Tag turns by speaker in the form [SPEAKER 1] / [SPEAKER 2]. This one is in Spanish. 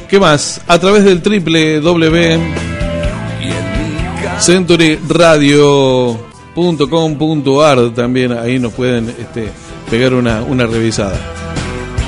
[SPEAKER 1] ¿Qué más? A través del www.centuryradio.com.ar también ahí nos pueden pegar una revisada.